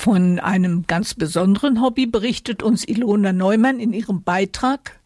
Von einem ganz besonderen Hobby berichtet uns Ilona Neumann in ihrem Beitrag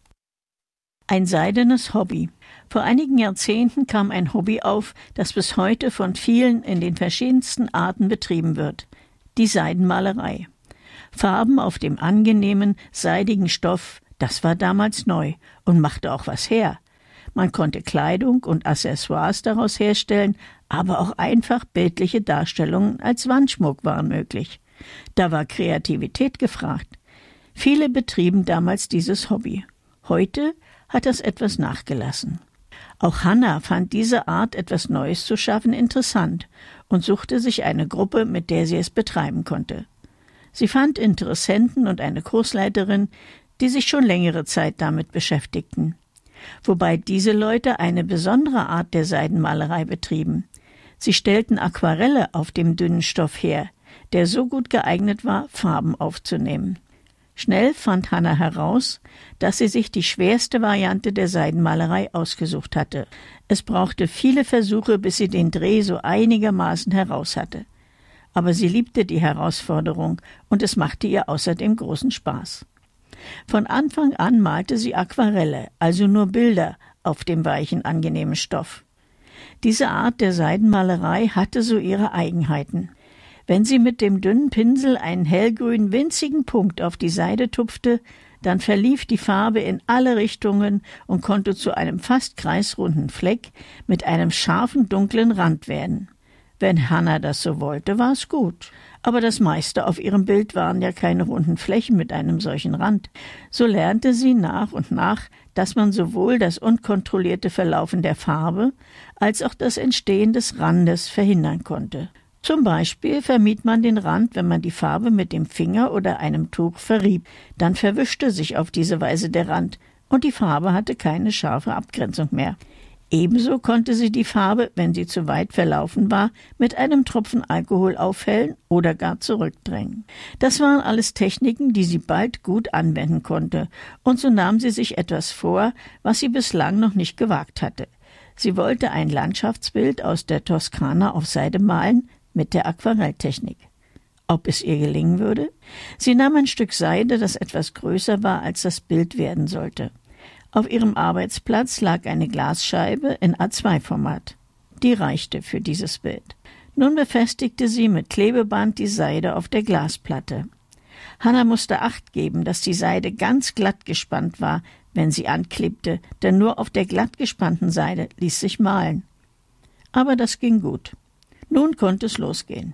Ein seidenes Hobby. Vor einigen Jahrzehnten kam ein Hobby auf, das bis heute von vielen in den verschiedensten Arten betrieben wird: die Seidenmalerei. Farben auf dem angenehmen, seidigen Stoff, das war damals neu und machte auch was her. Man konnte Kleidung und Accessoires daraus herstellen, aber auch einfach bildliche Darstellungen als Wandschmuck waren möglich. Da war Kreativität gefragt. Viele betrieben damals dieses Hobby. Heute hat das etwas nachgelassen. Auch Hannah fand diese Art, etwas Neues zu schaffen, interessant und suchte sich eine Gruppe, mit der sie es betreiben konnte. Sie fand Interessenten und eine Kursleiterin, die sich schon längere Zeit damit beschäftigten. Wobei diese Leute eine besondere Art der Seidenmalerei betrieben. Sie stellten Aquarelle auf dem dünnen Stoff her, der so gut geeignet war, Farben aufzunehmen. Schnell fand Hannah heraus, dass sie sich die schwerste Variante der Seidenmalerei ausgesucht hatte. Es brauchte viele Versuche, bis sie den Dreh so einigermaßen heraus hatte. Aber sie liebte die Herausforderung und es machte ihr außerdem großen Spaß. Von Anfang an malte sie Aquarelle, also nur Bilder, auf dem weichen, angenehmen Stoff. Diese Art der Seidenmalerei hatte so ihre Eigenheiten. Wenn sie mit dem dünnen Pinsel einen hellgrünen, winzigen Punkt auf die Seide tupfte, dann verlief die Farbe in alle Richtungen und konnte zu einem fast kreisrunden Fleck mit einem scharfen, dunklen Rand werden. Wenn Hannah das so wollte, war es gut. Aber das meiste auf ihrem Bild waren ja keine runden Flächen mit einem solchen Rand. So lernte sie nach und nach, dass man sowohl das unkontrollierte Verlaufen der Farbe als auch das Entstehen des Randes verhindern konnte. Zum Beispiel vermied man den Rand, wenn man die Farbe mit dem Finger oder einem Tuch verrieb. Dann verwischte sich auf diese Weise der Rand und die Farbe hatte keine scharfe Abgrenzung mehr. Ebenso konnte sie die Farbe, wenn sie zu weit verlaufen war, mit einem Tropfen Alkohol aufhellen oder gar zurückdrängen. Das waren alles Techniken, die sie bald gut anwenden konnte, und so nahm sie sich etwas vor, was sie bislang noch nicht gewagt hatte. Sie wollte ein Landschaftsbild aus der Toskana auf Seide malen mit der Aquarelltechnik. Ob es ihr gelingen würde? Sie nahm ein Stück Seide, das etwas größer war, als das Bild werden sollte. Auf ihrem Arbeitsplatz lag eine Glasscheibe in A2-Format. Die reichte für dieses Bild. Nun befestigte sie mit Klebeband die Seide auf der Glasplatte. Hannah musste Acht geben, dass die Seide ganz glatt gespannt war, wenn sie anklebte, denn nur auf der glatt gespannten Seide ließ sich malen. Aber das ging gut. Nun konnte es losgehen.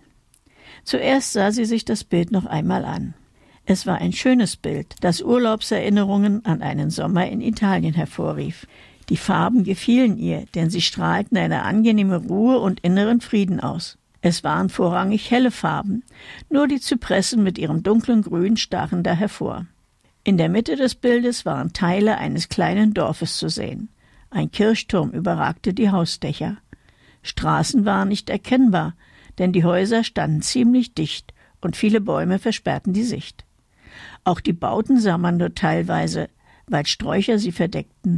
Zuerst sah sie sich das Bild noch einmal an. Es war ein schönes Bild, das Urlaubserinnerungen an einen Sommer in Italien hervorrief. Die Farben gefielen ihr, denn sie strahlten eine angenehme Ruhe und inneren Frieden aus. Es waren vorrangig helle Farben, nur die Zypressen mit ihrem dunklen Grün stachen da hervor. In der Mitte des Bildes waren Teile eines kleinen Dorfes zu sehen. Ein Kirchturm überragte die Hausdächer. Straßen waren nicht erkennbar, denn die Häuser standen ziemlich dicht und viele Bäume versperrten die Sicht. Auch die Bauten sah man nur teilweise, weil Sträucher sie verdeckten.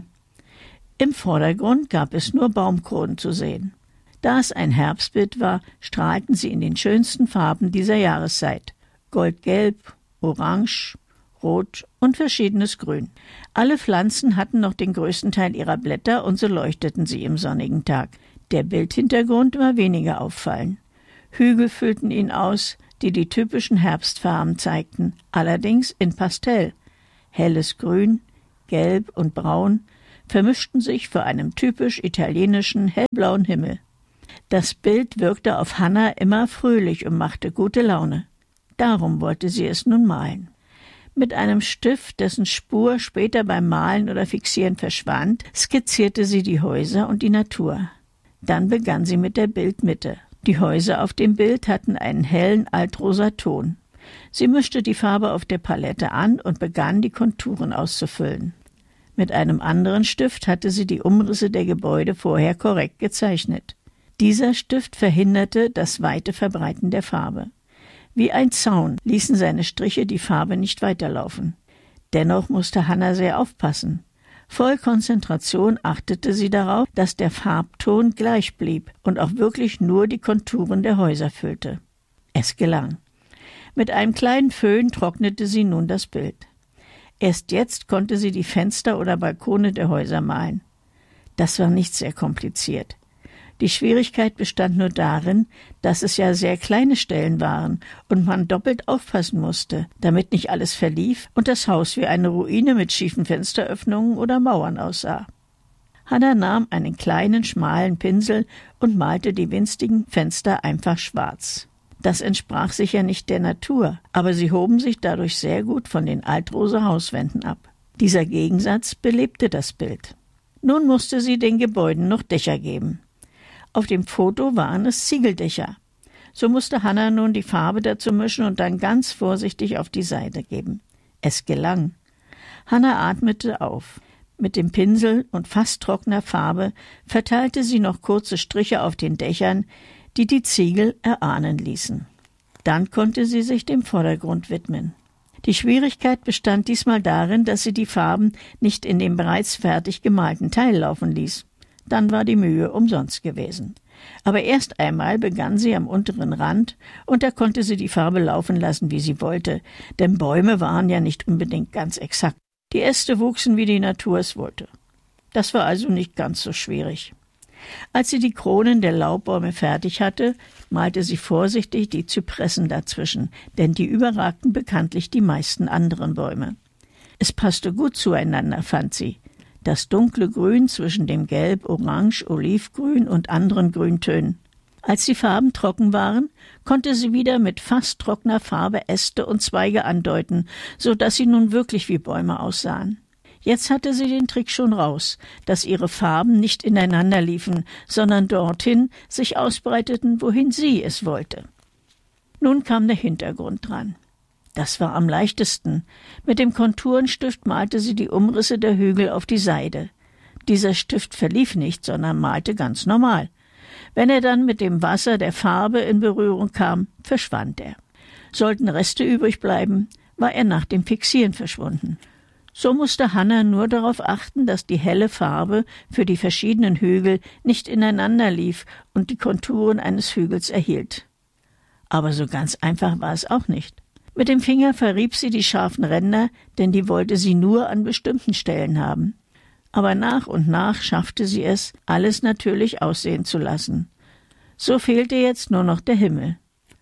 Im Vordergrund gab es nur Baumkronen zu sehen. Da es ein Herbstbild war, strahlten sie in den schönsten Farben dieser Jahreszeit: Goldgelb, Orange, Rot und verschiedenes Grün. Alle Pflanzen hatten noch den größten Teil ihrer Blätter und so leuchteten sie im sonnigen Tag. Der Bildhintergrund war weniger auffallend. Hügel füllten ihn aus, die typischen Herbstfarben zeigten, allerdings in Pastell. Helles Grün, Gelb und Braun vermischten sich vor einem typisch italienischen hellblauen Himmel. Das Bild wirkte auf Hannah immer fröhlich und machte gute Laune. Darum wollte sie es nun malen. Mit einem Stift, dessen Spur später beim Malen oder Fixieren verschwand, skizzierte sie die Häuser und die Natur. Dann begann sie mit der Bildmitte. Die Häuser auf dem Bild hatten einen hellen altrosa Ton. Sie mischte die Farbe auf der Palette an und begann, die Konturen auszufüllen. Mit einem anderen Stift hatte sie die Umrisse der Gebäude vorher korrekt gezeichnet. Dieser Stift verhinderte das weite Verbreiten der Farbe. Wie ein Zaun ließen seine Striche die Farbe nicht weiterlaufen. Dennoch musste Hannah sehr aufpassen. Voll Konzentration achtete sie darauf, dass der Farbton gleich blieb und auch wirklich nur die Konturen der Häuser füllte. Es gelang. Mit einem kleinen Föhn trocknete sie nun das Bild. Erst jetzt konnte sie die Fenster oder Balkone der Häuser malen. Das war nicht sehr kompliziert. Die Schwierigkeit bestand nur darin, dass es ja sehr kleine Stellen waren und man doppelt aufpassen musste, damit nicht alles verlief und das Haus wie eine Ruine mit schiefen Fensteröffnungen oder Mauern aussah. Hannah nahm einen kleinen, schmalen Pinsel und malte die winzigen Fenster einfach schwarz. Das entsprach sicher nicht der Natur, aber sie hoben sich dadurch sehr gut von den altrosa Hauswänden ab. Dieser Gegensatz belebte das Bild. Nun musste sie den Gebäuden noch Dächer geben. Auf dem Foto waren es Ziegeldächer. So musste Hannah nun die Farbe dazu mischen und dann ganz vorsichtig auf die Seite geben. Es gelang. Hannah atmete auf. Mit dem Pinsel und fast trockener Farbe verteilte sie noch kurze Striche auf den Dächern, die die Ziegel erahnen ließen. Dann konnte sie sich dem Vordergrund widmen. Die Schwierigkeit bestand diesmal darin, dass sie die Farben nicht in dem bereits fertig gemalten Teil laufen ließ. Dann war die Mühe umsonst gewesen. Aber erst einmal begann sie am unteren Rand, und da konnte sie die Farbe laufen lassen, wie sie wollte, denn Bäume waren ja nicht unbedingt ganz exakt. Die Äste wuchsen, wie die Natur es wollte. Das war also nicht ganz so schwierig. Als sie die Kronen der Laubbäume fertig hatte, malte sie vorsichtig die Zypressen dazwischen, denn die überragten bekanntlich die meisten anderen Bäume. Es passte gut zueinander, fand sie. Das dunkle Grün zwischen dem Gelb, Orange, Olivgrün und anderen Grüntönen. Als die Farben trocken waren, konnte sie wieder mit fast trockener Farbe Äste und Zweige andeuten, so dass sie nun wirklich wie Bäume aussahen. Jetzt hatte sie den Trick schon raus, dass ihre Farben nicht ineinander liefen, sondern dorthin sich ausbreiteten, wohin sie es wollte. Nun kam der Hintergrund dran. Das war am leichtesten. Mit dem Konturenstift malte sie die Umrisse der Hügel auf die Seide. Dieser Stift verlief nicht, sondern malte ganz normal. Wenn er dann mit dem Wasser der Farbe in Berührung kam, verschwand er. Sollten Reste übrig bleiben, war er nach dem Fixieren verschwunden. So musste Hannah nur darauf achten, dass die helle Farbe für die verschiedenen Hügel nicht ineinander lief und die Konturen eines Hügels erhielt. Aber so ganz einfach war es auch nicht. Mit dem Finger verrieb sie die scharfen Ränder, denn die wollte sie nur an bestimmten Stellen haben. Aber nach und nach schaffte sie es, alles natürlich aussehen zu lassen. So fehlte jetzt nur noch der Himmel.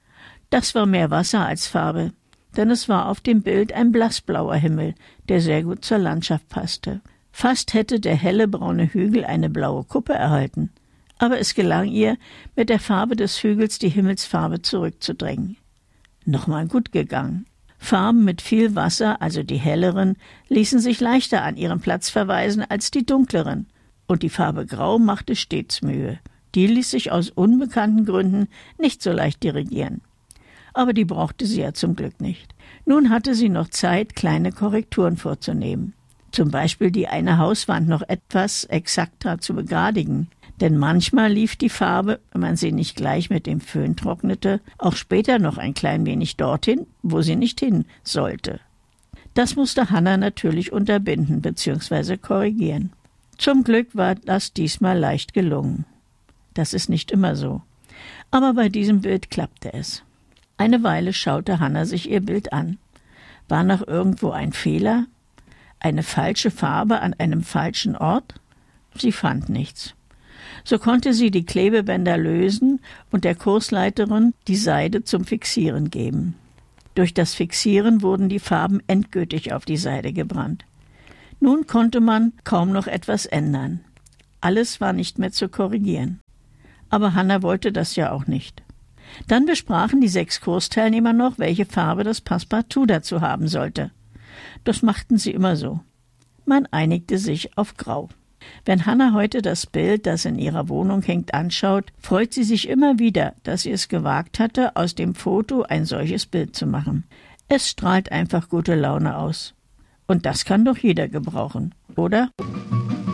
Das war mehr Wasser als Farbe, denn es war auf dem Bild ein blassblauer Himmel, der sehr gut zur Landschaft passte. Fast hätte der helle braune Hügel eine blaue Kuppe erhalten, aber es gelang ihr, mit der Farbe des Hügels die Himmelsfarbe zurückzudrängen. Nochmal gut gegangen. Farben mit viel Wasser, also die helleren, ließen sich leichter an ihren Platz verweisen als die dunkleren, und die Farbe Grau machte stets Mühe. Die ließ sich aus unbekannten Gründen nicht so leicht dirigieren. Aber die brauchte sie ja zum Glück nicht. Nun hatte sie noch Zeit, kleine Korrekturen vorzunehmen. Zum Beispiel die eine Hauswand noch etwas exakter zu begradigen. Denn manchmal lief die Farbe, wenn man sie nicht gleich mit dem Föhn trocknete, auch später noch ein klein wenig dorthin, wo sie nicht hin sollte. Das musste Hannah natürlich unterbinden bzw. korrigieren. Zum Glück war das diesmal leicht gelungen. Das ist nicht immer so. Aber bei diesem Bild klappte es. Eine Weile schaute Hannah sich ihr Bild an. War noch irgendwo ein Fehler? Eine falsche Farbe an einem falschen Ort? Sie fand nichts. So konnte sie die Klebebänder lösen und der Kursleiterin die Seide zum Fixieren geben. Durch das Fixieren wurden die Farben endgültig auf die Seide gebrannt. Nun konnte man kaum noch etwas ändern. Alles war nicht mehr zu korrigieren. Aber Hannah wollte das ja auch nicht. Dann besprachen die 6 Kursteilnehmer noch, welche Farbe das Passepartout dazu haben sollte. Das machten sie immer so. Man einigte sich auf Grau. Wenn Hannah heute das Bild, das in ihrer Wohnung hängt, anschaut, freut sie sich immer wieder, dass sie es gewagt hatte, aus dem Foto ein solches Bild zu machen. Es strahlt einfach gute Laune aus. Und das kann doch jeder gebrauchen, oder?